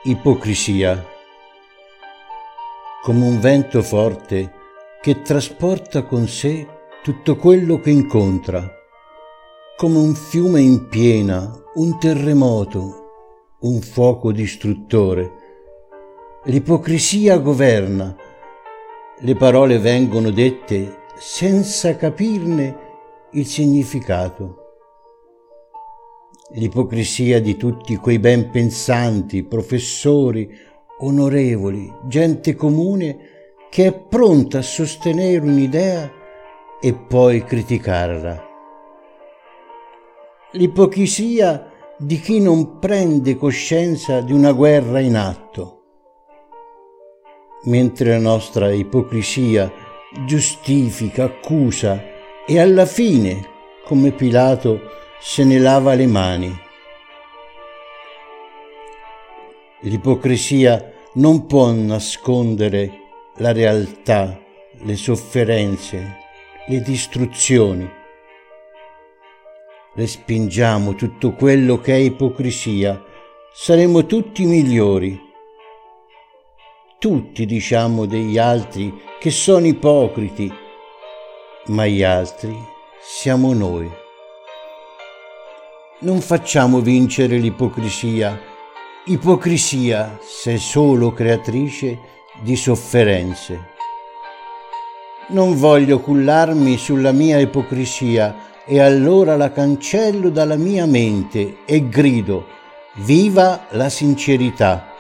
Ipocrisia. Come un vento forte che trasporta con sé tutto quello che incontra, come un fiume in piena, un terremoto, un fuoco distruttore. L'ipocrisia governa, le parole vengono dette senza capirne il significato. L'ipocrisia di tutti quei ben pensanti, professori, onorevoli, gente comune che è pronta a sostenere un'idea e poi criticarla. L'ipocrisia di chi non prende coscienza di una guerra in atto, mentre la nostra ipocrisia giustifica, accusa e alla fine, come Pilato, se ne lava le mani. L'ipocrisia non può nascondere la realtà, le sofferenze, le distruzioni. Respingiamo tutto quello che è ipocrisia, saremo tutti migliori. Tutti diciamo degli altri che sono ipocriti, ma gli altri siamo noi. Non facciamo vincere l'ipocrisia. Ipocrisia sei solo creatrice di sofferenze. Non voglio cullarmi sulla mia ipocrisia e allora la cancello dalla mia mente e grido: viva la sincerità!